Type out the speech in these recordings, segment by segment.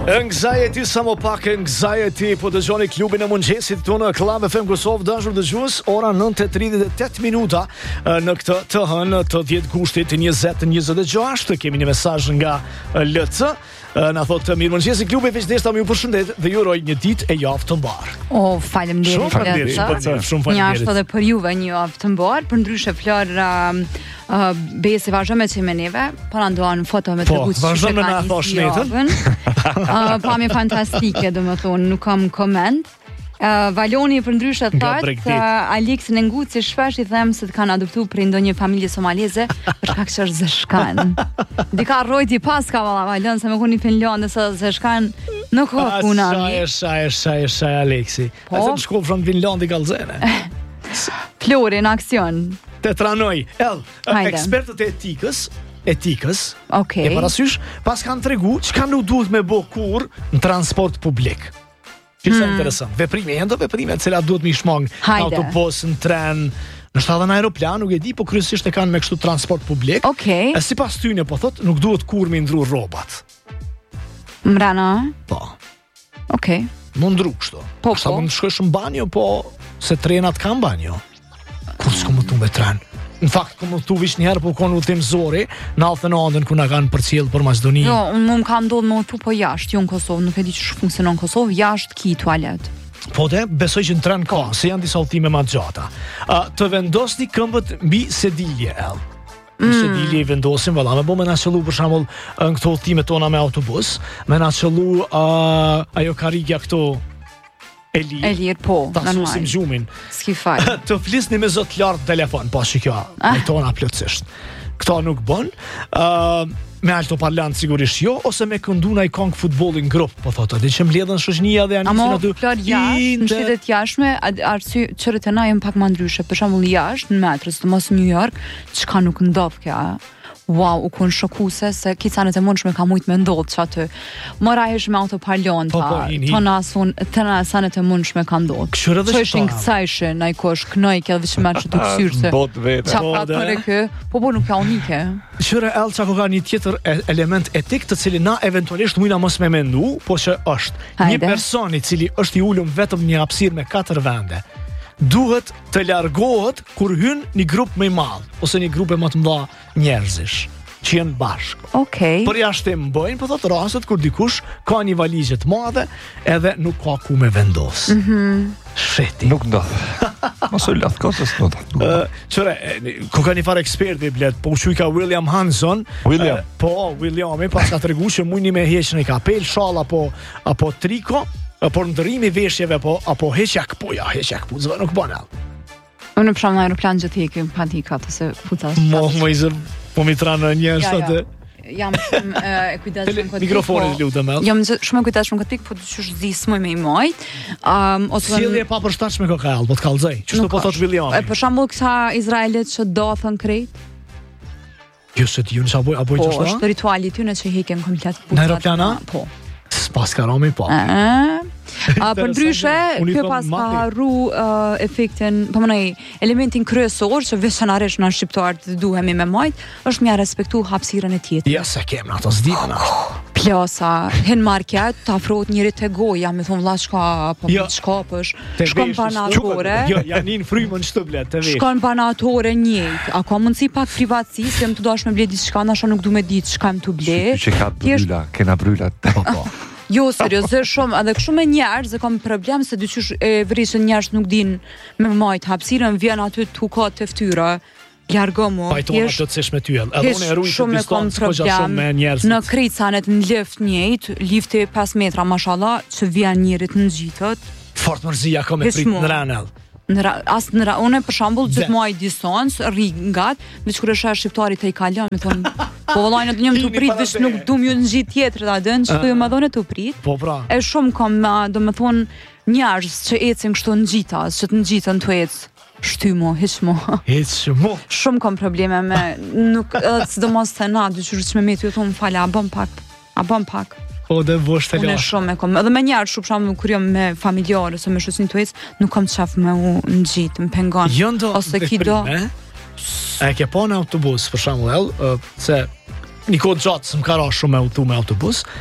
Anxiety sa më pak anxiety, po dëgjoni klubin e mëngjesit tonë Club FM Kosovë, dashur dëgjues, ora 9:38 minuta në këtë të hënë të 10 gushtit 2026. Kemi një mesazh nga LC. Na thotë mirëmëngjesi klubi veçdeshta, ju përshëndet dhe ju uroj një ditë e javë të mbarë. Faleminderit. Shumë faleminderit. Një ashtu edhe për juve një javë të mbarë, për ndryshe Flor besi vazhdo me që me neve, po na ndoan foto me të gutë vazhdo me na thosh netën. Pamje fantastike, do më thonë, nuk kam koment. Valoni për ndryshe thotë Aleksin e Nguci si shpesh i them se të kanë adoptuar prej ndonjë familje somaleze për shkak se është zeshkan. Dika rrojti pas ka valla Valon se më kuni Finlandë se zeshkan nuk ka puna. Sa Aleksi. Asa të shkoj në Finlandë gallzene. Flori në aksion. Te tranoj. Ekspertët e etikës. Okej. E parasysh, pas kanë tregu çka nuk duhet me bë kur në transport publik. Që interesant. Veprime, janë do veprime të cilat duhet mi shmang në autobus, në tren, në shtatën aeroplan, nuk e di, po kryesisht e kanë me kështu transport publik. Okej. E sipas tyne po thot, nuk duhet kur mi ndru rrobat. Mbrana? Po. Okej. Më ndru kështu. Sa mund të shkosh në banjo, po se trenat kanë banjo. Kur s'ko më tu me tren? Në fakt, ku më tu vish njëherë, po konë udhtim zori, në althën andën ku na kanë përcjell për Maqedoni. Jo, më kam ndodhur më tu po jashtë, jo në Kosovë, nuk e di që funksionon në Kosovë, jashtë ki tualet. Po dhe, besoj që në tren ka, se janë disa udhtime ma gjata. Të vendosni këmbët mbi sedilje, Në sedilje i vendosim, valla, me bo me na qëllu për shembull në këto udhtime tona me autobus, me na qëllu ajo karigja këto Elir, po, ta susim gjumin. S'ki fal. Të flisni me zot lart telefon, po që kjo, me tona plotësisht. Këto nuk bën. Me altoparlant sigurisht jo, ose me kënduna i kong futbolin grup, po thotë, dhe që mbledhen shoqënia dhe janë nisin aty. Flor jashtë, në shtetet jashtme, arsye qërët e na janë pak më ndryshe, për shembull jashtë, në metrës, të mos New York, çka nuk ndodh kja. Wow, u kon shokuse se kicanet e mundshme ka mujt me ndodh që aty. Mora hesh me autoparlanta, tëna sanet e mundshme ka ndodh. Që ishin këcajshe, na i kosh knoj kjo vishë me që të kësyrse. Qa pratëre kë, po nuk ka unike. Qëre Elça ka një tjetër element etik të cili na eventualisht mujna mos me mendu, po që është një personi cili është i ullum vetëm një hapësirë me 4 vende. Duhet të largohet kur hyn një grup më i madh ose një grup më të mëdha njerëzish që janë bashkë. Okej. Për jashtë mbojnë, po thotë rastet kur dikush ka një valizhe të madhe edhe nuk ka ku me vendos. Sheti. Nuk ndodh. Mos u lart kosës ndodh. Çore, ku kanë fare eksperti blet, po u ka William Hanson. Williami pas ka treguar që mundni me heqën e kapel, shall apo triko. Por ndërrimi veshjeve apo heqja këpuja, zë nuk bën all. Unë për shembull në aeroplan që t'jekim pa dikat ose futas. Po mi tranë njerëz atë. Jam shumë e kujdesshëm këtë. Mikrofonin lutem. Jam shumë e kujdesshëm këtë pikë, po dysh zismoj me i majt. Ose sjellje pa përshtatshme kokall, po të kallzoj. Çfarë po thotë Williami? Për shembull këta izraelit që dothën krejt. Jo se ti unë sa apo çfarë? Po, është rituali i tyre që hiqen komplet putat. Në aeroplana? Po. Pas karomi po. Për ndryshe, kjo pas ka harru efektin, elementin kryesor që veçanërisht na shqiptarët duhemi me majt, është mja respektu hapësirën e tjetrit. Ja se kemë ato s'divën ashtu. Plasa, hin market, të afrohet njëri te goja, me thonë vlla çka apo çkapësh, shkon banatore. Jo, janë në frymën çto blet te vesh. Shkon banatore njëjt. A ka mundsi pak privatësi, se më të dosh me ble diçka, ndoshta nuk du me di çka më të ble. Kena bryla. Jo, seriozisht shumë, edhe kështu me njerëz e kam problem se dyqysh e vrisën njerëz nuk din me majt hapësirën, vjen aty tu ka të ftyra. Largo mo. Pajtona plotësisht me ty. Edhe unë e ruaj të distancë kohë shumë me njerëz. Në kricanet në lift njëjt, lifti 5 metra mashallah, që vjen njëri të ngjitët. Fort mërzia ka me prit në ranell. Unë për shembull gjithmonë distancë rri ngat, veç kur është shqiptari te i kalon, më thon, po vallai në njëm të prit, veç nuk dum ju ngjit tjetër ta dën, çfarë më thonë të prit. Po pra. E shumë kam, domethën njerëz që ecin kështu ngjitas, që të ngjitën tu ec. Shtymo, hiqmo. Shumë kam probleme me nuk sidomos se na dyqysh me me ty thon fala, a bën pak. O dhe vosh të lash. Unë shumë e kom. Edhe me njerë shumë shumë kur jam me familjarë ose me shoqërinë tuaj, nuk kam qaf me u ngjit, më pengon. Ose kido. E ke pa në autobus për shembull, se një kohë gjatë s'm ka ra shumë me udhtu me autobus.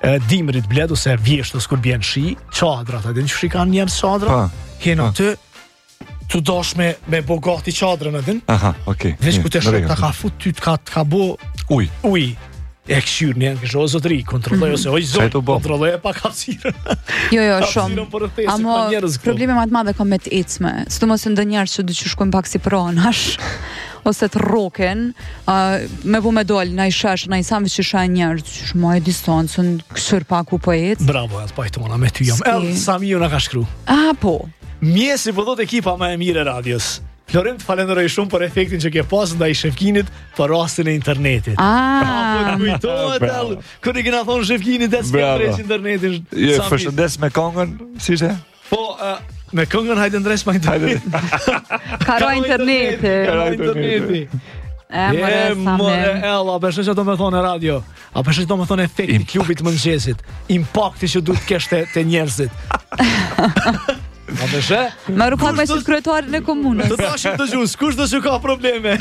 dimrit bled ose vjeshtës kur bjen shi, çadrat, a din çu kanë njerëz çadra? Hena ty tu dosh me bogati çadrën atin. Aha, okay. Veç ku të shok ta ka fut ty ka bo Uj. E këshyrë një nga zho zotëri, kontrolloj ose oj zot, kontrolloj e pa kapsirën. Jo, shumë. Amo, probleme më të madhe ka me të ecme. Sidomos ndonjëherë që dyqy shkojmë pak si pronash, ose të roken, me po me dol, na i shesh, na i samë që shaj njerë, që shma e distancën, kësër pak u po ec. Bravo, atë pajtona, me ty jam. Sami ju na ka shkru. Po. Mjesi po thot ekipa më e mirë e radios. Florin, të falenderoj shumë për efektin që ke pas ndaj Shefkinit për rastin e internetit. Kër i kena thonë Shefkinit dhe s'ke ndreq internetin. Përshëndes me këngën, si që? Po, me këngën hajde ndreq ma internet. Karo interneti. A përshë që do me thonë e radio, a përshë që do me thonë efekti klubit mëngjesit, impakti që du të keshte të njerëzit. A përshë? Ma rupak me si kryetarin e komunës. Të dashim të gjusë, kush do që ka probleme?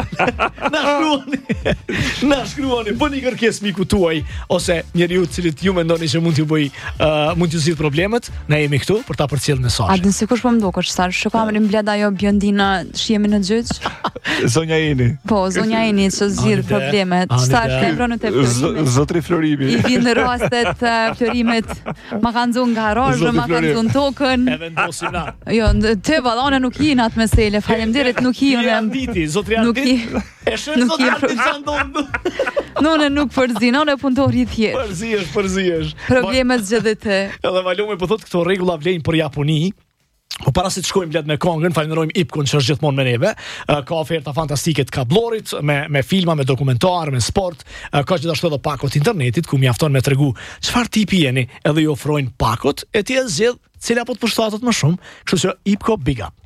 Na shkruani, bëni kërkes miku tuaj, ose njeriu cilit ju mendoni që mund t'ju zgjidh problemet, ne jemi këtu për ta përcjellë mesazhin. A din se kush po më duket, sa shokamin mbledh ajo Bjondina shihemi në gjyq? Zonja Eni. Po, zonja Eni që zgjidh problemet. Çfarë shkruan te Florimi? Zotri Florimi. I vjen në rastet Florimit, ma kanë dhënë garazh, ma kanë dhënë tokën. E vendosim na. Jo, te vallona nuk i në atë mesele. Faleminderit, nuk i unë. Zotri Ardit. E shën zotri Ardit çandon. None nuk përzin, none punëtori thjesht. Përzihesh. Problemet zgjedhete. Edhe Valumi po thot këto rregulla vlejnë për Japoni. Po para se të shkojmë bled me këngën, falenderojmë Ipkun që është gjithmonë me neve. Ka oferta fantastike të kablorit, me filma, me dokumentar, me sport, ka gjithashtu edhe pakot internetit, ku mjafton me tregu çfarë tipi jeni, edhe ju ofrojnë pakot, e ti e zgjedh cila po të përshtatet më shumë, kështu që Ipko big up.